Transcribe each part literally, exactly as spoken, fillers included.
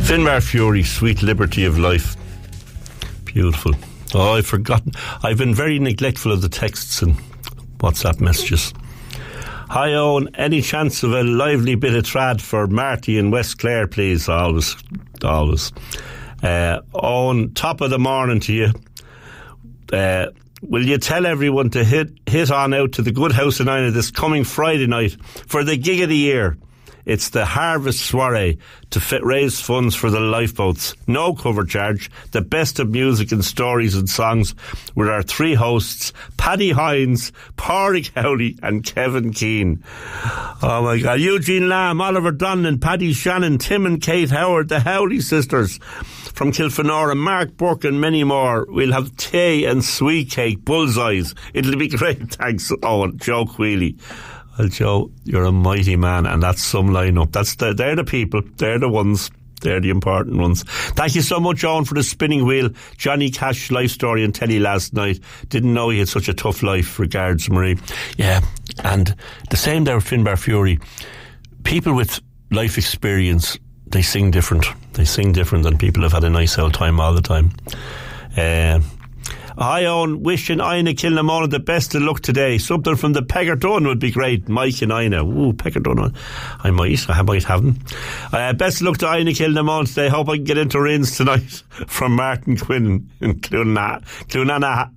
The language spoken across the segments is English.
Finbar Fury, Sweet Liberty of Life. Beautiful. Oh, I've forgotten. I've been very neglectful of the texts and WhatsApp messages. Hi, Owen. Any chance of a lively bit of trad for Marty in West Clare, please? Always. Always. Uh, Owen, top of the morning to you. Uh, will you tell everyone to hit hit on out to the Good House in Inagh this coming Friday night for the gig of the year? It's the Harvest Soiree to fit, raise funds for the lifeboats. No cover charge. The best of music and stories and songs with our three hosts, Paddy Hines, Pádraig Howley and Kevin Keane. Oh my God. Eugene Lamb, Oliver Donlan, Paddy Shannon, Tim and Kate Howard, the Howley sisters from Kilfenora, Mark Burke and many more. We'll have tea and sweet cake, bullseyes. It'll be great. Thanks. Oh, Joe Quealy. Well, Joe, you're a mighty man, and that's some line-up. That's the, they're the people. They're the ones. They're the important ones. Thank you so much, Owen, for the spinning wheel. Johnny Cash life story on telly last night. Didn't know he had such a tough life. Regards, Marie. Yeah, and the same there with Finbar Fury. People with life experience, they sing different. They sing different than people who've had a nice old time all the time. Uh, Hi, Owen, wishing Inagh Kilnamona the best of luck today. Something from the Pegartone would be great. Mike and Inagh. Ooh, Pegartone. I might. I might have them. Uh, best of luck to Inagh Kilnamona today. Hope I can get into Rins tonight. From Martin Quinn in Clunan, Clunan,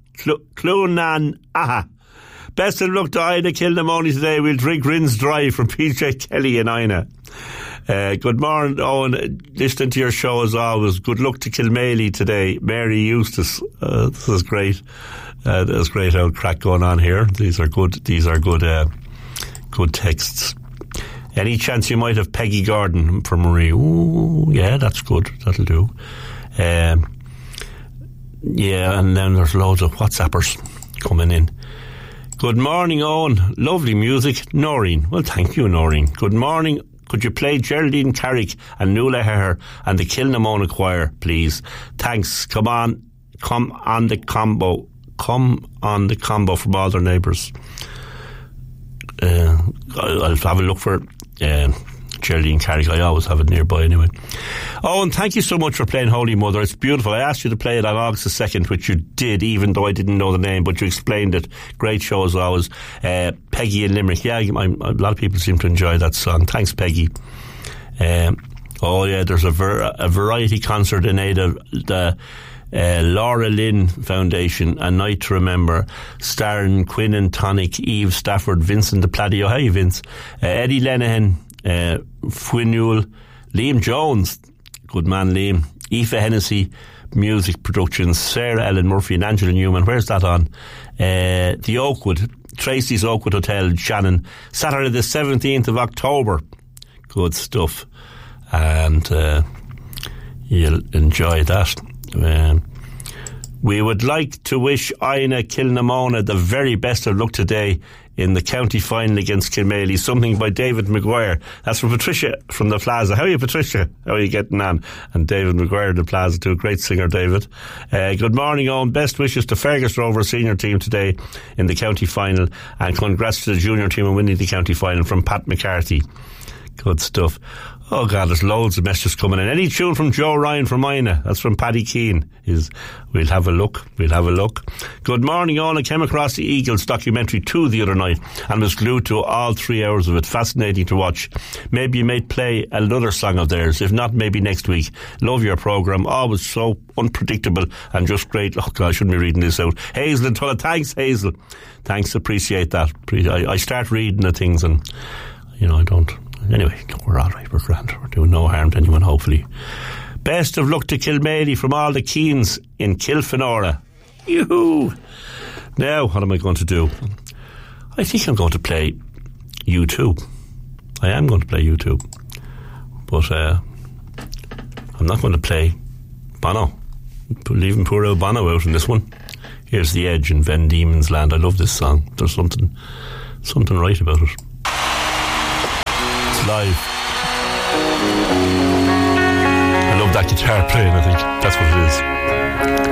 Clunan. Best of luck to Inagh Kilnamona today. We'll drink Rins dry from P J Kelly in Inagh. Uh, good morning, Owen. Listening to your show as always. Good luck to Kilmaley today. Mary Eustace. Uh, this is great. Uh, there's great old crack going on here. These are good. These are good. Uh, good texts. Any chance you might have Peggy Gordon for Marie? Ooh, yeah, that's good. That'll do. Um, yeah, and then there's loads of WhatsAppers coming in. Good morning, Owen. Lovely music, Noreen. Well, thank you, Noreen. Good morning. Could you play Geraldine Carrick and Nuala Herr and the Kilnamona Choir, please? Thanks. Come on. Come on the combo. Come on the combo from all their neighbours. Uh, I'll have a look for uh, Geraldine Carrick. I always have it nearby anyway. Oh, and thank you so much for playing Holy Mother. It's beautiful. I asked you to play it on August the second, which you did, even though I didn't know the name, but you explained it. Great show as always. Uh, Peggy in Limerick. Yeah, I, a lot of people seem to enjoy that song. Thanks, Peggy. Um, oh, yeah, there's a, ver- a variety concert in aid of the uh, Laura Lynn Foundation, A Night to Remember, starring Quinn and Tonic, Eve Stafford, Vincent de Pladio. Hi, Vince. Uh, Eddie Lenihan, uh, Fwynule, Liam Jones, good man Liam, Aoife Hennessy, music productions, Sarah Ellen Murphy and Angela Newman. Where's that on? Uh, the Oakwood, Tracy's Oakwood Hotel, Shannon, Saturday the seventeenth of October. Good stuff. And uh, you'll enjoy that. Um, we would like to wish Inagh Kilnamona the very best of luck today in the county final against Kilmaley. Something by David Maguire. That's from Patricia from the Plaza. How are you, Patricia? How are you getting on? And David Maguire in the Plaza too. Great singer, David. Uh, good morning, Owen. Best wishes to Fergus Rover senior team today in the county final, and congrats to the junior team in winning the county final from Pat McCarthy. Good stuff. Oh God, there's loads of messages coming in. Any tune from Joe Ryan from Inagh? That's from Paddy Keane. Is we'll have a look. We'll have a look. Good morning, all. I came across the Eagles documentary two the other night and was glued to all three hours of it. Fascinating to watch. Maybe you may play another song of theirs. If not, maybe next week. Love your programme. Always so unpredictable and just great. Oh God, I shouldn't be reading this out. Hazel and Tulla. Thanks, Hazel. Thanks. Appreciate that. I, I start reading the things and, you know, I don't. Anyway, we're all right, we're grand. We're doing no harm to anyone, hopefully. Best of luck to Kilmaley from all the Keens in Kilfenora. Yoo-hoo! Now, what am I going to do? I think I'm going to play U two. I am going to play U two. But uh, I'm not going to play Bono. Leaving poor old Bono out in this one. Here's The Edge in Van Diemen's Land. I love this song. There's something, something right about it. Live. I love that guitar playing, I think. That's what it is.